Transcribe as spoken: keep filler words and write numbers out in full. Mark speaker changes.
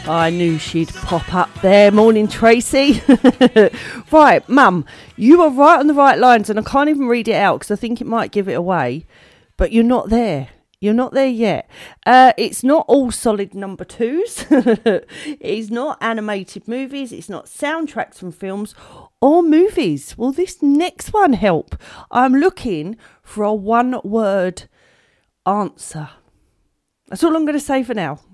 Speaker 1: I knew she'd pop up there. Morning, Tracy. Right, Mum, you are right on the right lines, and I can't even read it out because I think it might give it away, but you're not there. You're not there yet. Uh, it's not all solid number twos. It's not animated movies. It's not soundtracks from films or movies. Will this next one help? I'm looking for a one-word answer. That's all I'm going to say for now.